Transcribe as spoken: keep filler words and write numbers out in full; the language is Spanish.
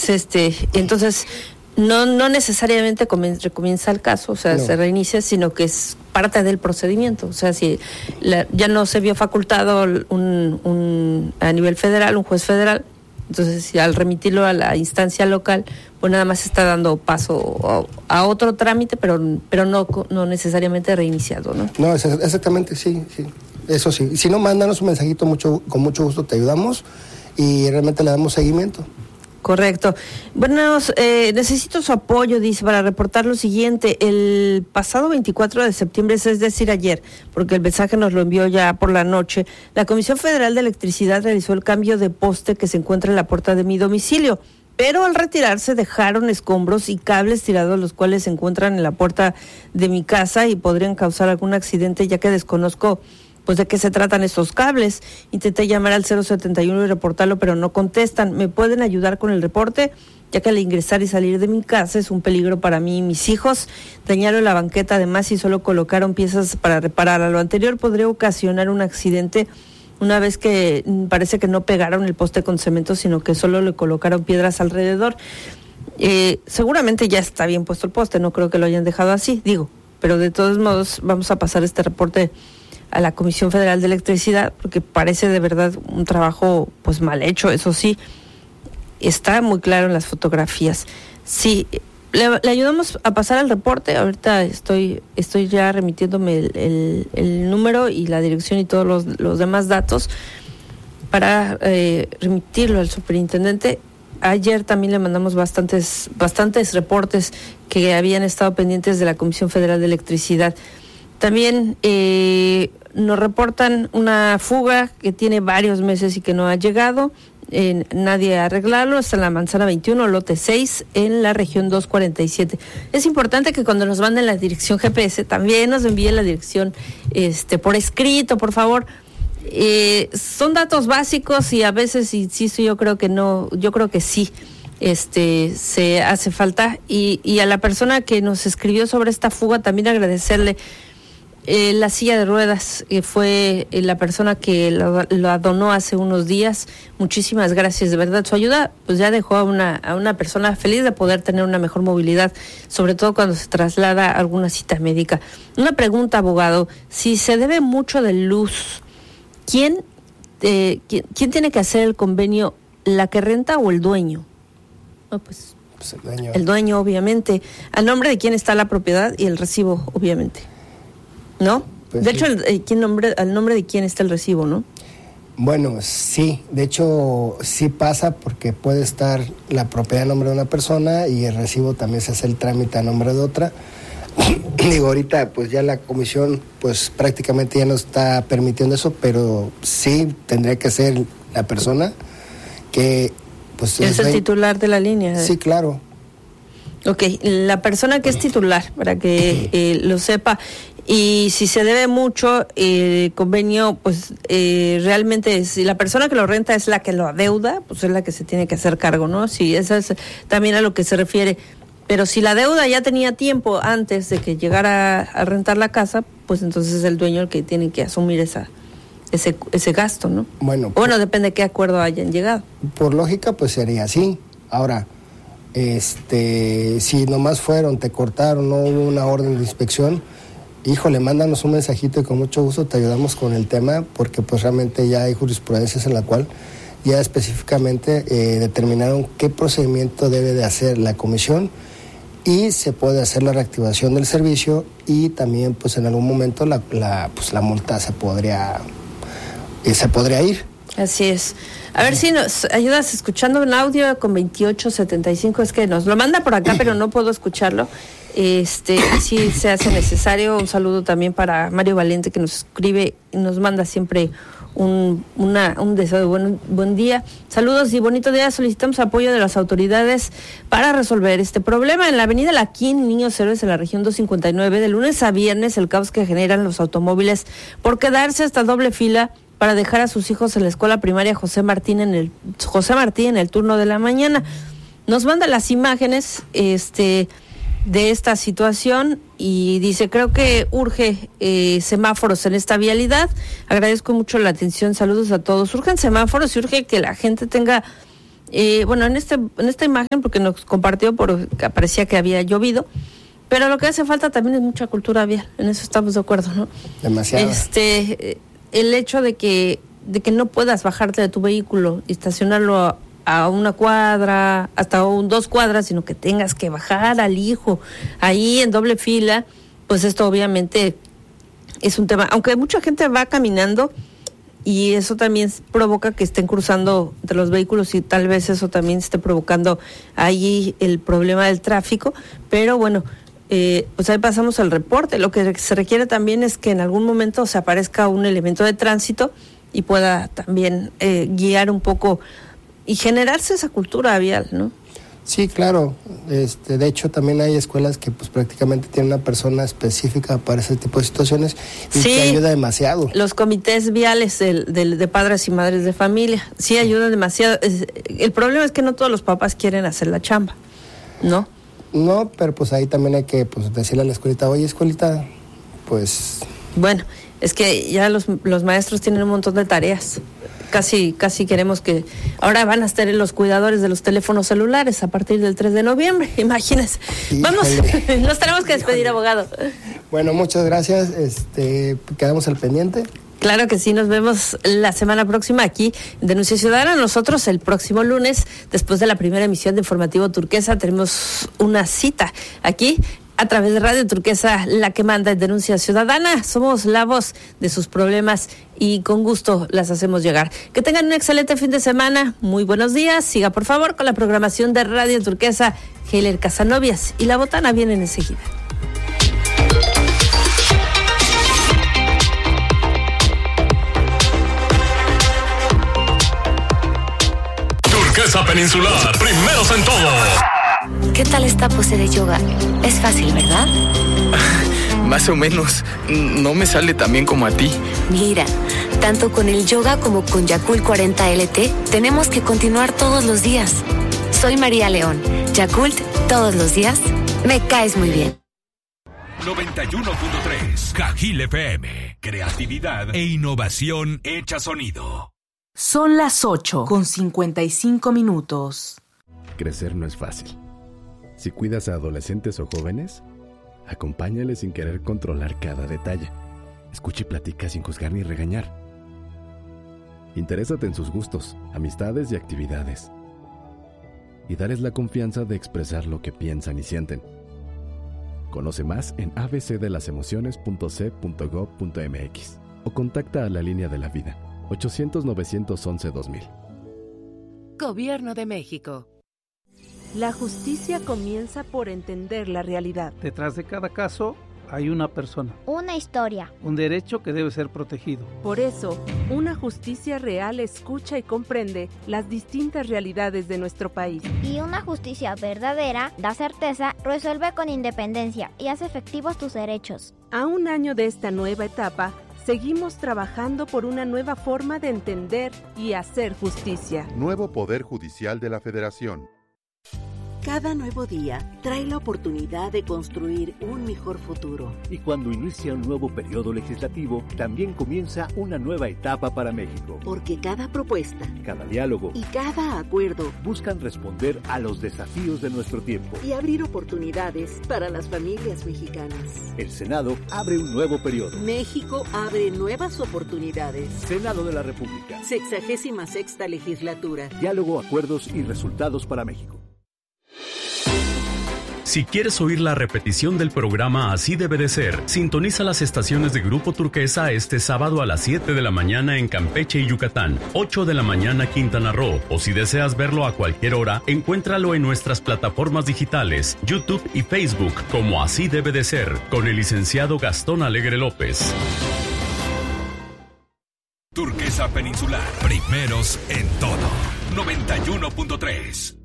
es este, entonces no no necesariamente recomienza el caso, o sea, no. se reinicia, sino que es parte del procedimiento. O sea, si la, ya no se vio facultado un, un a nivel federal, un juez federal, entonces si al remitirlo a la instancia local, pues nada más está dando paso a, a otro trámite, pero pero no no necesariamente reiniciado, ¿no? No, exactamente, sí, sí. Eso sí. Si no, mándanos un mensajito, mucho con mucho gusto te ayudamos y realmente le damos seguimiento. Correcto. Bueno, eh, necesito su apoyo, dice, para reportar lo siguiente. El pasado veinticuatro de septiembre, es decir, ayer, porque el mensaje nos lo envió ya por la noche, la Comisión Federal de Electricidad realizó el cambio de poste que se encuentra en la puerta de mi domicilio, pero al retirarse dejaron escombros y cables tirados, los cuales se encuentran en la puerta de mi casa y podrían causar algún accidente, ya que desconozco pues de qué se tratan estos cables. Intenté llamar al cero setenta y uno y reportarlo, pero no contestan. ¿Me pueden ayudar con el reporte? Ya que al ingresar y salir de mi casa es un peligro para mí y mis hijos. Dañaron la banqueta además y solo colocaron piezas para reparar. A lo anterior podría ocasionar un accidente, una vez que parece que no pegaron el poste con cemento, sino que solo le colocaron piedras alrededor. Eh, seguramente ya está bien puesto el poste, no creo que lo hayan dejado así, digo, pero de todos modos vamos a pasar este reporte a la Comisión Federal de Electricidad, porque parece de verdad un trabajo pues mal hecho. Eso sí, está muy claro en las fotografías. Sí, le, le ayudamos a pasar el reporte. Ahorita estoy estoy ya remitiéndome el, el, el número y la dirección y todos los, los demás datos para eh, remitirlo al superintendente. Ayer también le mandamos bastantes bastantes reportes que habían estado pendientes de la Comisión Federal de Electricidad. También eh, nos reportan una fuga que tiene varios meses y que no ha llegado. Eh, nadie a arreglarlo. Está en la manzana veintiuno, lote seis, en la región doscientos cuarenta y siete. Es importante que cuando nos manden la dirección G P S, también nos envíen la dirección este, por escrito, por favor. Eh, son datos básicos y a veces, insisto, yo creo que no, yo creo que sí. Este se hace falta. Y, y a la persona que nos escribió sobre esta fuga, también agradecerle. Eh, la silla de ruedas, que eh, fue eh, la persona que lo, lo donó hace unos días. Muchísimas gracias, de verdad. Su ayuda pues ya dejó a una, a una persona feliz de poder tener una mejor movilidad, sobre todo cuando se traslada a alguna cita médica. Una pregunta, abogado, si se debe mucho de luz, ¿quién, eh, quién, quién tiene que hacer el convenio, la que renta o el dueño? No, pues, pues el dueño. El dueño, obviamente. ¿A nombre de quién está la propiedad y el recibo, obviamente? ¿No? Pues de sí. hecho, el, el, ¿quién nombre, al nombre de quién está el recibo, no? Bueno, sí. De hecho, sí pasa porque puede estar la propiedad a nombre de una persona y el recibo también se hace el trámite a nombre de otra. Digo, ahorita pues ya la comisión pues prácticamente ya no está permitiendo eso, pero sí tendría que ser la persona que pues... Es, es el titular de la línea. Sí, claro. Ok, la persona que es titular, para que eh, lo sepa. Y si se debe mucho el eh, convenio, pues eh, realmente si la persona que lo renta es la que lo adeuda, pues es la que se tiene que hacer cargo, ¿no? Sí, eso es también a lo que se refiere. Pero si la deuda ya tenía tiempo antes de que llegara a rentar la casa, pues entonces es el dueño el que tiene que asumir esa ese ese gasto, ¿no? Bueno, bueno, por, depende de qué acuerdo hayan llegado. Por lógica, pues sería así. Ahora, este, si nomás fueron, te cortaron, no hubo una orden de inspección, híjole, mándanos un mensajito y con mucho gusto te ayudamos con el tema, porque pues realmente ya hay jurisprudencias en la cual ya específicamente eh, determinaron qué procedimiento debe de hacer la comisión y se puede hacer la reactivación del servicio y también pues en algún momento la, la, pues, la multa se podría, eh, se podría ir. Así es. A ver si nos ayudas escuchando un audio con veintiocho setenta y cinco, es que nos lo manda por acá, pero no puedo escucharlo. Este, si se hace necesario, un saludo también para Mario Valente, que nos escribe y nos manda siempre un, una, un deseo de buen, buen día. Saludos y bonito día. Solicitamos apoyo de las autoridades para resolver este problema. En la avenida Laquín, Niños Héroes, en la región doscientos cincuenta y nueve, de lunes a viernes, el caos que generan los automóviles por quedarse hasta doble fila para dejar a sus hijos en la escuela primaria José Martín en el José Martí en el turno de la mañana. Nos manda las imágenes este de esta situación y dice, creo que urge eh, semáforos en esta vialidad. Agradezco mucho la atención, saludos a todos. Urgen semáforos y urge que la gente tenga Eh, bueno, en este en esta imagen, porque nos compartió, porque parecía que había llovido, pero lo que hace falta también es mucha cultura vial, en eso estamos de acuerdo, ¿no? Demasiado. Este, el hecho de que de que no puedas bajarte de tu vehículo y estacionarlo a, a una cuadra, hasta un, dos cuadras, sino que tengas que bajar al hijo ahí en doble fila, pues esto obviamente es un tema, aunque mucha gente va caminando y eso también provoca que estén cruzando entre los vehículos y tal vez eso también esté provocando ahí el problema del tráfico, pero bueno, eh, pues ahí pasamos al reporte. Lo que se requiere también es que en algún momento se aparezca un elemento de tránsito y pueda también eh, guiar un poco y generarse esa cultura vial, ¿no? Sí, claro. Este, de hecho, también hay escuelas que pues prácticamente tienen una persona específica para ese tipo de situaciones y sí, que ayuda demasiado. Los comités viales de, de, de padres y madres de familia, sí ayudan demasiado. El problema es que no todos los papás quieren hacer la chamba, ¿no? No, pero pues ahí también hay que pues decirle a la escuelita, oye, escuelita, pues... Bueno, es que ya los, los maestros tienen un montón de tareas. Casi casi queremos que... Ahora van a estar los cuidadores de los teléfonos celulares a partir del tres de noviembre, imagínense. Híjole. Vamos, nos tenemos que despedir, Híjole. abogado. Bueno, muchas gracias. Este, quedamos al pendiente. Claro que sí, nos vemos la semana próxima aquí en Denuncia Ciudadana. Nosotros el próximo lunes, después de la primera emisión de Informativo Turquesa, tenemos una cita aquí a través de Radio Turquesa, la que manda en Denuncia Ciudadana. Somos la voz de sus problemas y con gusto las hacemos llegar. Que tengan un excelente fin de semana. Muy buenos días. Siga, por favor, con la programación de Radio Turquesa. Heiler Casanovias y La Botana vienen enseguida. Turquesa Peninsular, primeros en todo. ¿Qué tal esta pose de yoga? Es fácil, ¿verdad? Más o menos. No me sale tan bien como a ti. Mira, tanto con el yoga como con Yakult cuarenta L T, tenemos que continuar todos los días. Soy María León. Yakult, todos los días. Me caes muy bien. noventa y uno punto tres Cajil F M. Creatividad e innovación hecha sonido. Son las ocho con cincuenta y cinco minutos. Crecer no es fácil. Si cuidas a adolescentes o jóvenes, acompáñales sin querer controlar cada detalle. Escucha y platica sin juzgar ni regañar. Interésate en sus gustos, amistades y actividades. Y dales la confianza de expresar lo que piensan y sienten. Conoce más en a b c de las emociones punto c punto gov punto m x o contacta a la línea de la vida ochocientos, novecientos once, dos mil. Gobierno de México. La justicia comienza por entender la realidad. Detrás de cada caso hay una persona. Una historia. Un derecho que debe ser protegido. Por eso, una justicia real escucha y comprende las distintas realidades de nuestro país. Y una justicia verdadera da certeza, resuelve con independencia y hace efectivos tus derechos. A un año de esta nueva etapa, seguimos trabajando por una nueva forma de entender y hacer justicia. Nuevo Poder Judicial de la Federación. Cada nuevo día trae la oportunidad de construir un mejor futuro. Y cuando inicia un nuevo periodo legislativo, también comienza una nueva etapa para México. Porque cada propuesta, cada diálogo y cada acuerdo buscan responder a los desafíos de nuestro tiempo y abrir oportunidades para las familias mexicanas. El Senado abre un nuevo periodo. México abre nuevas oportunidades. Senado de la República. Sexagésima sexta legislatura. Diálogo, acuerdos y resultados para México. Si quieres oír la repetición del programa Así Debe de Ser, sintoniza las estaciones de Grupo Turquesa este sábado a las siete de la mañana en Campeche y Yucatán, ocho de la mañana Quintana Roo, o si deseas verlo a cualquier hora, encuéntralo en nuestras plataformas digitales, YouTube y Facebook, como Así Debe de Ser, con el licenciado Gastón Alegre López. Turquesa Peninsular, primeros en todo, noventa y uno punto tres.